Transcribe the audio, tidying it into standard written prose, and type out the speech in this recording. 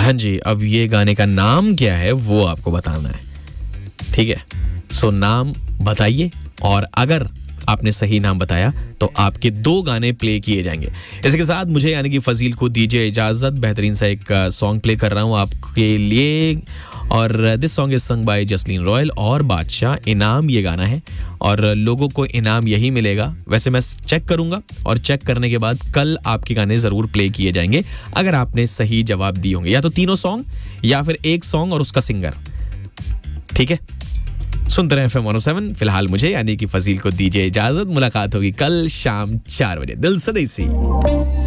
हाँ जी, अब ये गाने का नाम क्या है वो आपको बताना है, ठीक है? सो नाम बताइए और अगर आपने सही नाम बताया तो आपके 2 गाने प्ले किए जाएंगे। इसके साथ मुझे यानी कि फजील को दीजिए इजाजत। बेहतरीन सा एक सॉन्ग प्ले कर रहा हूँ आपके लिए और this song is sung by Jasleen royal और बादशाह। इनाम ये गाना है और लोगों को इनाम यही मिलेगा। वैसे मैं चेक करूंगा और चेक करने के बाद कल आपके गाने जरूर प्ले किए जाएंगे अगर आपने सही जवाब दिए होंगे, या तो तीनों सॉन्ग या फिर एक सॉन्ग और उसका सिंगर, ठीक है? सुनते रहे FM 107। फिलहाल मुझे यानी कि फजील को दीजिए इजाजत। मुलाकात होगी कल शाम 4 बजे। दिल से देसी।